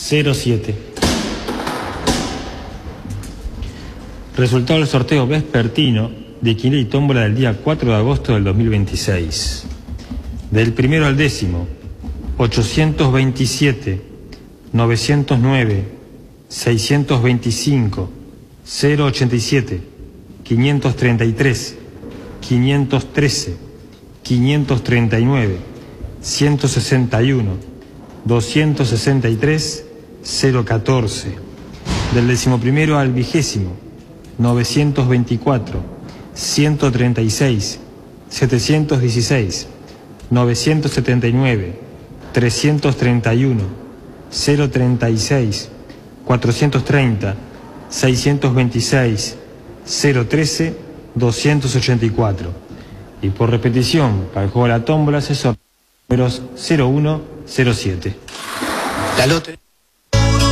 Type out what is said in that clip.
07. Resultado del sorteo vespertino de quiniela y tómbola del día 4 de agosto del 2026. Del primero al décimo: 827, 909, 625, 087, 533, 513, 539, 161, 263, 014. Del decimoprimero al vigésimo: 924, 136, 716, 979, 331, 036, 430, 626, 013, 284. Y por repetición, para el juego de la tómbola, se sortean números 01, 07. La lotería.